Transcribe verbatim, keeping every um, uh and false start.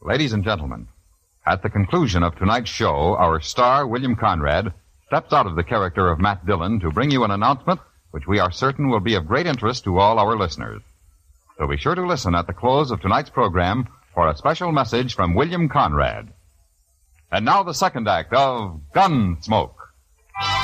Ladies and gentlemen, at the conclusion of tonight's show, our star, William Conrad, steps out of the character of Matt Dillon to bring you an announcement which we are certain will be of great interest to all our listeners. So be sure to listen at the close of tonight's program for a special message from William Conrad. And now the second act of Gunsmoke.